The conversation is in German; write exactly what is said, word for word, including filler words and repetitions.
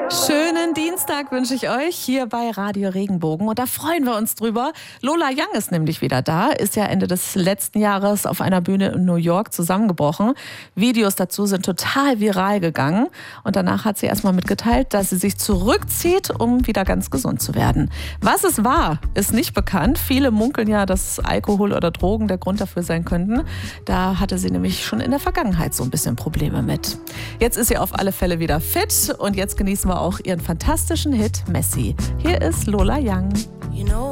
Schönen Dienstag wünsche ich euch hier bei Radio Regenbogen und da freuen wir uns drüber. Lola Young ist nämlich wieder da, ist ja Ende des letzten Jahres auf einer Bühne in New York zusammengebrochen. Videos dazu sind total viral gegangen und danach hat sie erstmal mitgeteilt, dass sie sich zurückzieht, um wieder ganz gesund zu werden. Was es war, ist nicht bekannt. Viele munkeln ja, dass Alkohol oder Drogen der Grund dafür sein könnten. Da hatte sie nämlich schon in der Vergangenheit so ein bisschen Probleme mit. Jetzt ist sie auf alle Fälle wieder fit und jetzt genießen wir auch ihren fantastischen Hit Messi. Hier ist Lola Young.